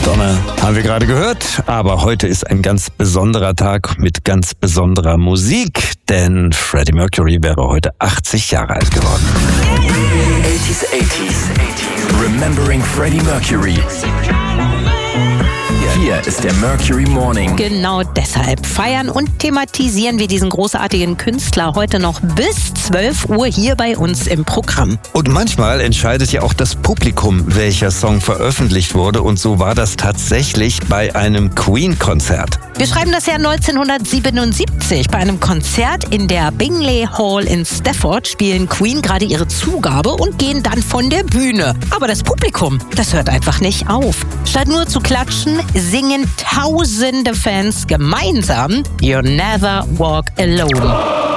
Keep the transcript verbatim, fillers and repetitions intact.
Madonna haben wir gerade gehört, aber heute ist ein ganz besonderer Tag mit ganz besonderer Musik, denn Freddie Mercury wäre heute achtzig Jahre alt geworden. eighties, eighties, Remembering Freddie Mercury. Hier ist der Mercury Morning. Genau deshalb feiern und thematisieren wir diesen großartigen Künstler heute noch bis zwölf Uhr hier bei uns im Programm. Und manchmal entscheidet ja auch das Publikum, welcher Song veröffentlicht wurde. Und so war das tatsächlich bei einem Queen-Konzert. Wir schreiben das Jahr neunzehnhundertsiebenundsiebzig. Bei einem Konzert in der Bingley Hall in Stafford spielen Queen gerade ihre Zugabe und gehen dann von der Bühne. Aber das Publikum, das hört einfach nicht auf. Statt nur zu klatschen, singen tausende Fans gemeinsam You'll Never Walk Alone.